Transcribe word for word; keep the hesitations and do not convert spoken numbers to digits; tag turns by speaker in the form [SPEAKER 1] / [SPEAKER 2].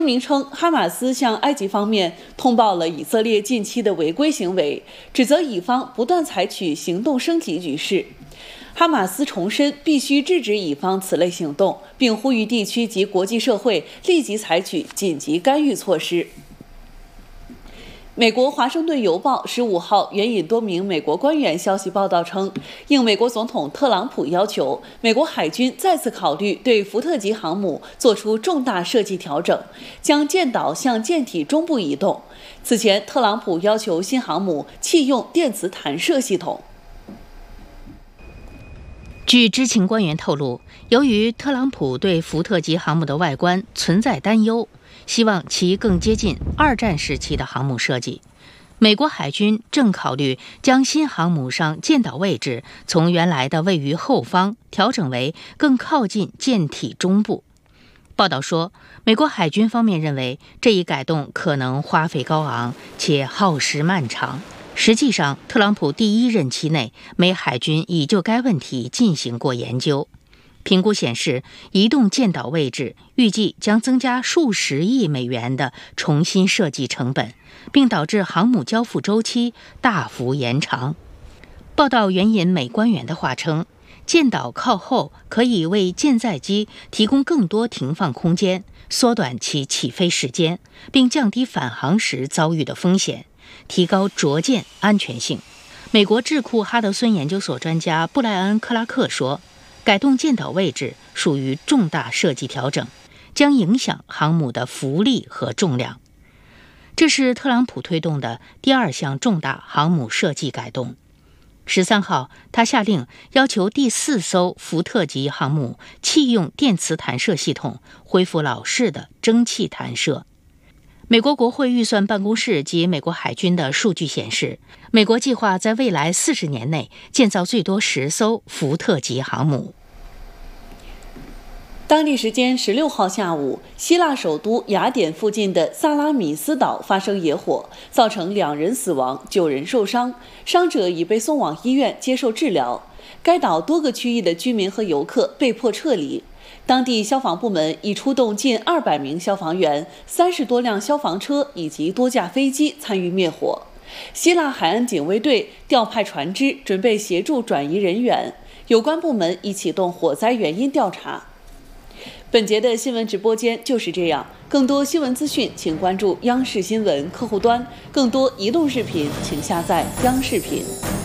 [SPEAKER 1] 明称，哈马斯向埃及方面通报了以色列近期的违规行为，指责以方不断采取行动升级局势。哈马斯重申必须制止以方此类行动，并呼吁地区及国际社会立即采取紧急干预措施。美国《华盛顿邮报》十五号援引多名美国官员消息报道称，应美国总统特朗普要求，美国海军再次考虑对福特级航母做出重大设计调整，将舰岛向舰体中部移动。此前，特朗普要求新航母弃用电磁弹射系统。
[SPEAKER 2] 据知情官员透露，由于特朗普对福特级航母的外观存在担忧，希望其更接近二战时期的航母设计。美国海军正考虑将新航母上舰岛位置从原来的位于后方调整为更靠近舰体中部。报道说，美国海军方面认为这一改动可能花费高昂且耗时漫长。实际上，特朗普第一任期内，美海军已就该问题进行过研究。评估显示，移动舰岛位置预计将增加数十亿美元的重新设计成本，并导致航母交付周期大幅延长。报道援引美官员的话称，舰岛靠后可以为舰载机提供更多停放空间，缩短其起飞时间，并降低返航时遭遇的风险，提高着舰安全性。美国智库哈德森研究所专家布莱恩·克拉克说，改动舰岛位置属于重大设计调整，将影响航母的浮力和重量。这是特朗普推动的第二项重大航母设计改动。十三号，他下令要求第四艘福特级航母弃用电磁弹射系统，恢复老式的蒸汽弹射。美国国会预算办公室及美国海军的数据显示，美国计划在未来四十年内建造最多十艘福特级航母。
[SPEAKER 1] 当地时间十六号下午，希腊首都雅典附近的萨拉米斯岛发生野火，造成两人死亡、九人受伤，伤者已被送往医院接受治疗。该岛多个区域的居民和游客被迫撤离。当地消防部门已出动近二百名消防员、三十多辆消防车以及多架飞机参与灭火。希腊海岸警卫队调派船只，准备协助转移人员。有关部门已启动火灾原因调查。本节的新闻直播间就是这样，更多新闻资讯请关注央视新闻客户端，更多移动视频请下载央视频。